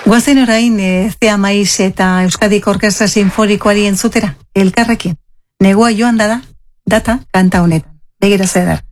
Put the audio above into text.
Guazen orain Zea Maiz eta Euskadik Orkestra Sinfonikoari entzutera, elkarrekin. Negua joan da data kanta honetan. Begira zer.